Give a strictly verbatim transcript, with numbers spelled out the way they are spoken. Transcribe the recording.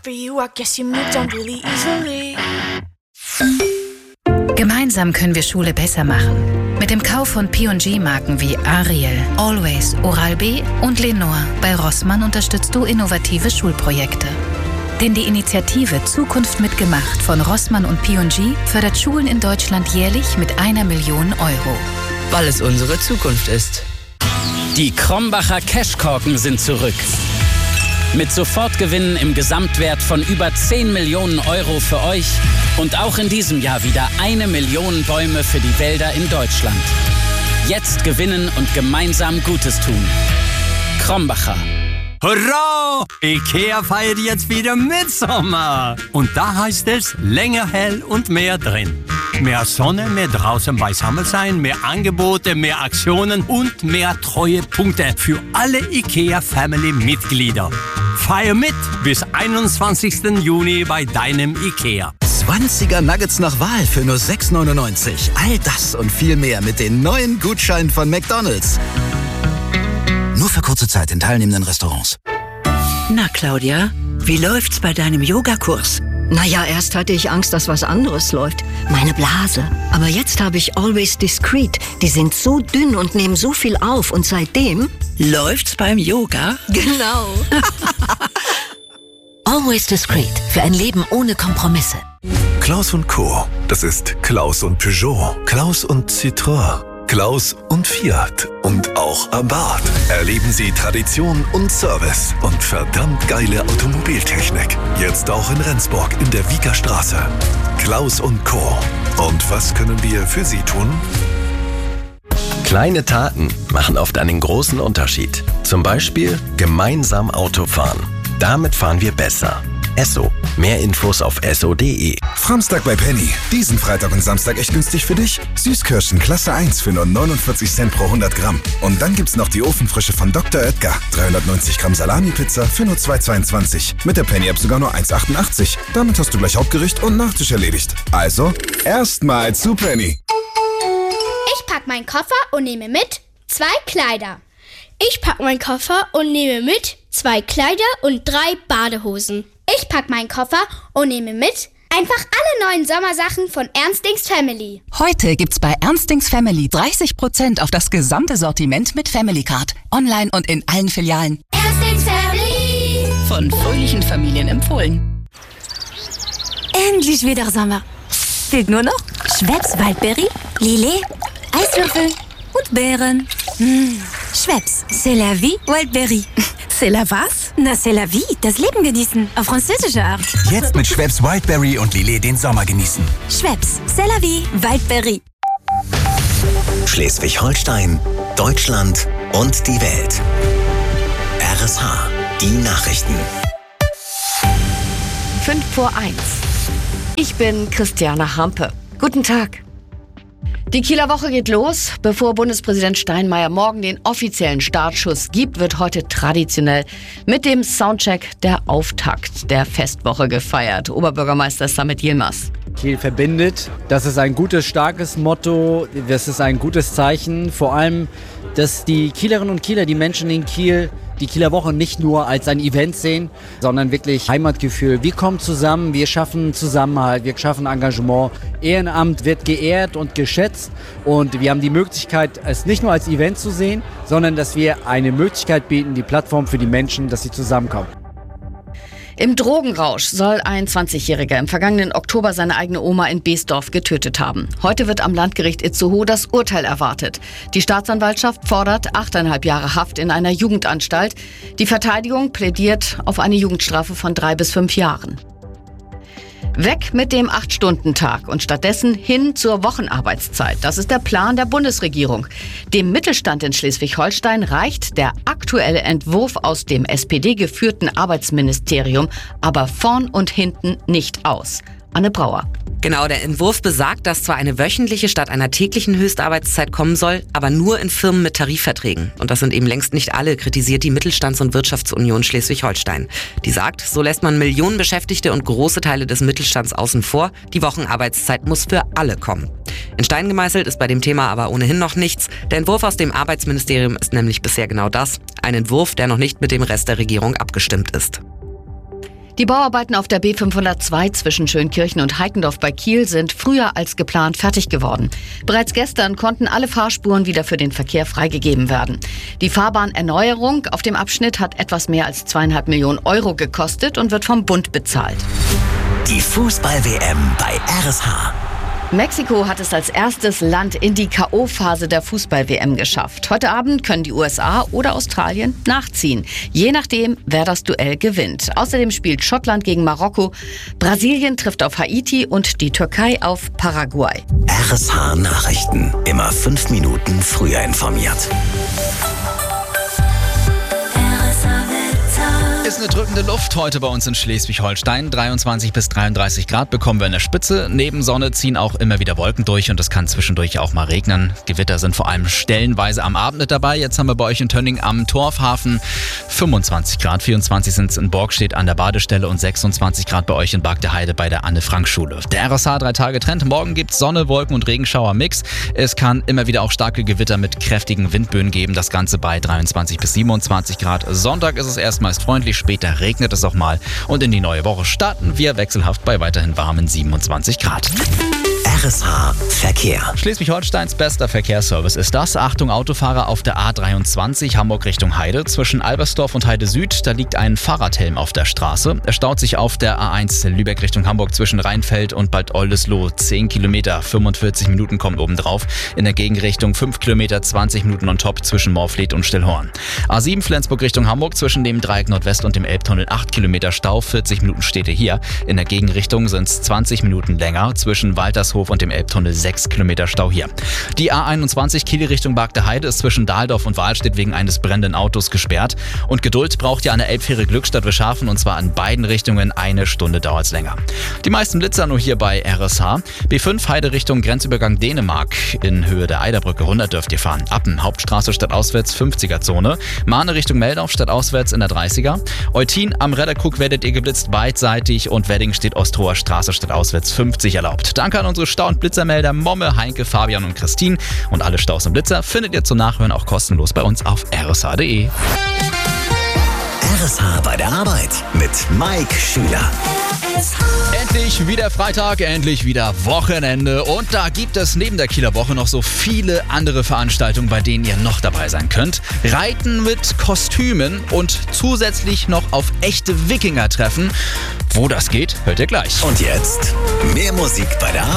for you, I guess you moved on really easily. Gemeinsam können wir Schule besser machen. Mit dem Kauf von P und G-Marken wie Ariel, Always, Oral-B und Lenore bei Rossmann unterstützt du innovative Schulprojekte. Denn die Initiative Zukunft mitgemacht von Rossmann und P und G fördert Schulen in Deutschland jährlich mit einer Million Euro. Weil es unsere Zukunft ist. Die Krombacher Cashkorken sind zurück. Mit Sofortgewinnen im Gesamtwert von über zehn Millionen Euro für euch und auch in diesem Jahr wieder eine Million Bäume für die Wälder in Deutschland. Jetzt gewinnen und gemeinsam Gutes tun. Krombacher. Hurra! Ikea feiert jetzt wieder Mitsommer. Und da heißt es länger hell und mehr drin. Mehr Sonne, mehr draußen beisammen sein, mehr Angebote, mehr Aktionen und mehr Treuepunkte für alle Ikea-Family-Mitglieder. Feier mit bis einundzwanzigsten Juni bei deinem Ikea. zwanziger Nuggets nach Wahl für nur sechs neunundneunzig. All das und viel mehr mit den neuen Gutscheinen von McDonald's. Nur für kurze Zeit in teilnehmenden Restaurants. Na, Claudia, wie läuft's bei deinem Yogakurs? Naja, erst hatte ich Angst, dass was anderes läuft. Meine Blase. Aber jetzt habe ich Always Discreet. Die sind so dünn und nehmen so viel auf. Und seitdem... Läuft's beim Yoga? Genau. Always Discreet. Für ein Leben ohne Kompromisse. Klaus und Co. Das ist Klaus und Peugeot. Klaus und Citroën. Klaus und Fiat und auch Abarth. Erleben Sie Tradition und Service und verdammt geile Automobiltechnik. Jetzt auch in Rendsburg in der Wieker Straße. Klaus und Co. Und was können wir für Sie tun? Kleine Taten machen oft einen großen Unterschied. Zum Beispiel gemeinsam Auto fahren. Damit fahren wir besser. Esso. Mehr Infos auf esso punkt de. Framstag bei Penny. Diesen Freitag und Samstag echt günstig für dich. Süßkirschen Klasse eins für nur neunundvierzig Cent pro hundert Gramm. Und dann gibt's noch die Ofenfrische von Doktor Oetker. dreihundertneunzig Gramm Salami-Pizza für nur zwei zweiundzwanzig. Mit der Penny-App sogar nur eins achtundachtzig. Damit hast du gleich Hauptgericht und Nachtisch erledigt. Also, erstmal zu Penny. Ich pack meinen Koffer und nehme mit zwei Kleider. Ich pack meinen Koffer und nehme mit zwei Kleider und drei Badehosen. Ich pack meinen Koffer und nehme mit einfach alle neuen Sommersachen von Ernstings Family. Heute gibt's bei Ernstings Family dreißig Prozent auf das gesamte Sortiment mit Family Card. Online und in allen Filialen. Ernstings Family. Von fröhlichen Familien empfohlen. Endlich wieder Sommer. Fehlt nur noch Schweppes Waldbeere, Lillet, Eiswürfel und Beeren. Mmh. Schweppes, c'est la vie, Wildberry. C'est la was? Na, c'est la vie, das Leben genießen. Auf französische Art. Jetzt mit Schweppes Wildberry und Lillet den Sommer genießen. Schweppes, c'est la vie, Wildberry. Schleswig-Holstein, Deutschland und die Welt. R S H, die Nachrichten. Fünf vor eins. Ich bin Christiane Hampe. Guten Tag. Die Kieler Woche geht los. Bevor Bundespräsident Steinmeier morgen den offiziellen Startschuss gibt, wird heute traditionell mit dem Soundcheck der Auftakt der Festwoche gefeiert. Oberbürgermeister Samit Yilmaz. Kiel verbindet. Das ist ein gutes, starkes Motto. Das ist ein gutes Zeichen. Vor allem, dass die Kielerinnen und Kieler, die Menschen in Kiel, die Kieler Woche nicht nur als ein Event sehen, sondern wirklich Heimatgefühl. Wir kommen zusammen, wir schaffen Zusammenhalt, wir schaffen Engagement. Ehrenamt wird geehrt und geschätzt und wir haben die Möglichkeit, es nicht nur als Event zu sehen, sondern dass wir eine Möglichkeit bieten, die Plattform für die Menschen, dass sie zusammenkommen. Im Drogenrausch soll ein zwanzigjähriger im vergangenen Oktober seine eigene Oma in Beesdorf getötet haben. Heute wird am Landgericht Itzehoe das Urteil erwartet. Die Staatsanwaltschaft fordert achteinhalb Jahre Haft in einer Jugendanstalt. Die Verteidigung plädiert auf eine Jugendstrafe von drei bis fünf Jahren. Weg mit dem acht-Stunden-Tag und stattdessen hin zur Wochenarbeitszeit. Das ist der Plan der Bundesregierung. Dem Mittelstand in Schleswig-Holstein reicht der aktuelle Entwurf aus dem S P D-geführten Arbeitsministerium aber vorn und hinten nicht aus. Anne Brauer. Genau, der Entwurf besagt, dass zwar eine wöchentliche statt einer täglichen Höchstarbeitszeit kommen soll, aber nur in Firmen mit Tarifverträgen. Und das sind eben längst nicht alle, kritisiert die Mittelstands- und Wirtschaftsunion Schleswig-Holstein. Die sagt, so lässt man Millionen Beschäftigte und große Teile des Mittelstands außen vor. Die Wochenarbeitszeit muss für alle kommen. In Stein gemeißelt ist bei dem Thema aber ohnehin noch nichts. Der Entwurf aus dem Arbeitsministerium ist nämlich bisher genau das. Ein Entwurf, der noch nicht mit dem Rest der Regierung abgestimmt ist. Die Bauarbeiten auf der B fünfhundertzwei zwischen Schönkirchen und Heikendorf bei Kiel sind früher als geplant fertig geworden. Bereits gestern konnten alle Fahrspuren wieder für den Verkehr freigegeben werden. Die Fahrbahnerneuerung auf dem Abschnitt hat etwas mehr als zweieinhalb Millionen Euro gekostet und wird vom Bund bezahlt. Die Fußball-W M bei R S H. Mexiko hat es als erstes Land in die K O-Phase der Fußball-W M geschafft. Heute Abend können die U S A oder Australien nachziehen, je nachdem, wer das Duell gewinnt. Außerdem spielt Schottland gegen Marokko, Brasilien trifft auf Haiti und die Türkei auf Paraguay. R S H Nachrichten, immer fünf Minuten früher informiert. Ist eine drückende Luft heute bei uns in Schleswig-Holstein. dreiundzwanzig bis dreiunddreißig Grad bekommen wir in der Spitze. Neben Sonne ziehen auch immer wieder Wolken durch und es kann zwischendurch auch mal regnen. Gewitter sind vor allem stellenweise am Abend mit dabei. Jetzt haben wir bei euch in Tönning am Torfhafen fünfundzwanzig Grad. vierundzwanzig sind es in Borgstedt an der Badestelle und sechsundzwanzig Grad bei euch in Barg der Heide bei der Anne-Frank-Schule. Der R S H drei Tage Trend. Morgen gibt es Sonne, Wolken und Regenschauer-Mix. Es kann immer wieder auch starke Gewitter mit kräftigen Windböen geben. Das Ganze bei dreiundzwanzig bis siebenundzwanzig Grad. Sonntag ist es erstmals freundlich. Später regnet es auch mal und in die neue Woche starten wir wechselhaft bei weiterhin warmen siebenundzwanzig Grad. R S H Verkehr. Schleswig-Holsteins bester Verkehrsservice ist das. Achtung Autofahrer auf der A dreiundzwanzig Hamburg Richtung Heide. Zwischen Albersdorf und Heide Süd, da liegt ein Fahrradhelm auf der Straße. Er staut sich auf der A eins Lübeck Richtung Hamburg zwischen Rheinfeld und Bad Oldesloe. zehn Kilometer, fünfundvierzig Minuten kommen obendrauf. In der Gegenrichtung fünf Kilometer, zwanzig Minuten on top zwischen Morfleet und Stillhorn. A sieben Flensburg Richtung Hamburg zwischen dem Dreieck Nordwest und dem Elbtunnel acht Kilometer Stau, vierzig Minuten steht ihr hier. In der Gegenrichtung sind es zwanzig Minuten länger zwischen Waltershof und dem Elbtunnel sechs Kilometer Stau hier. Die A einundzwanzig Kiel Richtung Barg der Heide ist zwischen Dahldorf und Wahlstedt wegen eines brennenden Autos gesperrt. Und Geduld braucht ihr an der Elbfähre Glückstadt Wilschafen und zwar in beiden Richtungen. Eine Stunde dauert es länger. Die meisten Blitzer nur hier bei R S H. B fünf Heide Richtung Grenzübergang Dänemark. In Höhe der Eiderbrücke hundert dürft ihr fahren. Appen Hauptstraße stadtauswärts fünfziger Zone. Mahne Richtung Meldorf stadtauswärts in der dreißiger. Eutin am Redderkrug werdet ihr geblitzt beidseitig und Wedding steht Ostroher Straße stadtauswärts fünfzig erlaubt. Danke an unsere Stau- und Blitzermelder Momme, Heinke, Fabian und Christine. Und alle Staus und Blitzer findet ihr zum Nachhören auch kostenlos bei uns auf r s h punkt d e. R S H bei der Arbeit mit Mike Schüler. Endlich wieder Freitag, endlich wieder Wochenende und da gibt es neben der Kieler Woche noch so viele andere Veranstaltungen, bei denen ihr noch dabei sein könnt. Reiten mit Kostümen und zusätzlich noch auf echte Wikinger treffen. Wo das geht, hört ihr gleich. Und jetzt mehr Musik bei der Arbeit.